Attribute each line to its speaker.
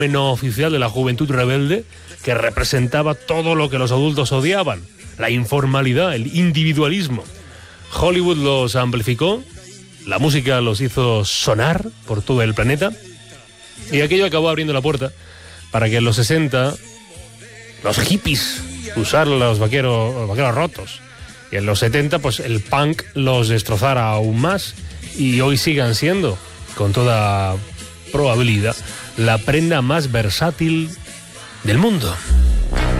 Speaker 1: fenómeno oficial de la juventud rebelde que representaba todo lo que los adultos odiaban, la informalidad, el individualismo. Hollywood los amplificó, la música los hizo sonar por todo el planeta y aquello acabó abriendo la puerta para que en los 60 los hippies usaran los vaqueros rotos y en los 70 pues el punk los destrozara aún más y hoy sigan siendo, con toda probabilidad, la prenda más versátil del mundo.